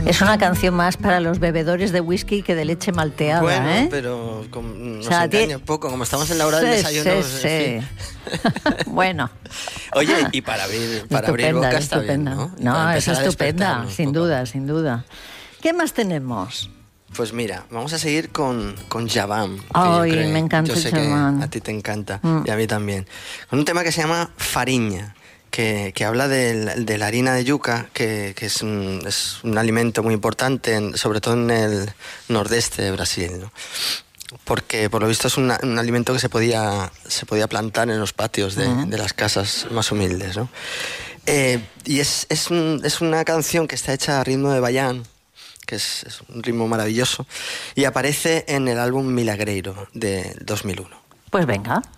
Es una canción más para los bebedores de whisky que de leche malteada, bueno, ¿eh? pero nos engaña un poco, como estamos en la hora del desayuno. Sí. Bueno. Oye, y para abrir boca está bien, ¿no? No, es estupenda, sin duda. ¿Qué más tenemos? Pues mira, vamos a seguir con Javan. Ay, me encanta el Javan. A ti te encanta, y a mí también. Con un tema que se llama Fariña, que habla de la harina de yuca, que es un alimento muy importante, sobre todo en el nordeste de Brasil, ¿no? Porque por lo visto es un alimento que se podía plantar en los patios de las casas más humildes, ¿no? Y es una canción que está hecha a ritmo de baião, que es un ritmo maravilloso, y aparece en el álbum Milagreiro de 2001. Pues venga.